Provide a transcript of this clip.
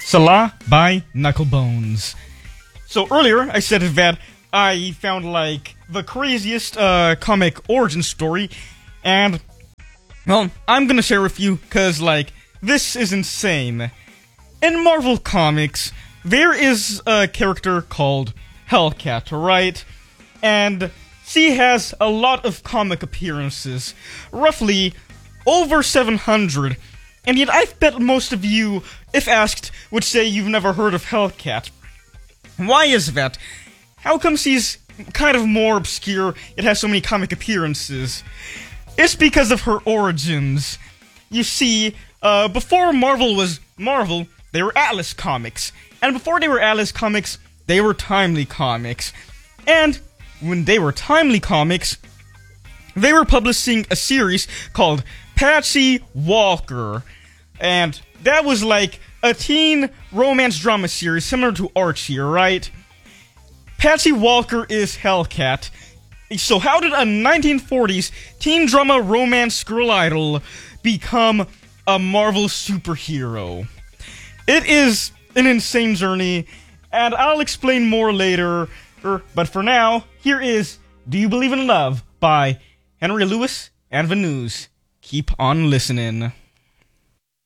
Salah by Knucklebones. So earlier, I said that I found, the craziest comic origin story, and, well, I'm gonna share with you, cause, this is insane. In Marvel Comics, there is a character called Hellcat, right? And she has a lot of comic appearances, roughly over 700, and yet I bet most of you, if asked, would say you've never heard of Hellcat. Why is that? How come she's kind of more obscure, yet has so many comic appearances? It's because of her origins. You see, before Marvel was Marvel, they were Atlas Comics. And before they were Atlas Comics, they were Timely Comics. And when they were Timely Comics, they were publishing a series called Patsy Walker. And that was like a teen romance drama series similar to Archie, right? Patsy Walker is Hellcat. So how did a 1940s teen drama romance girl idol become a Marvel superhero? It is an insane journey, and I'll explain more later. But for now, here is Do You Believe in Love by Henry Lewis and the News. Keep on listening.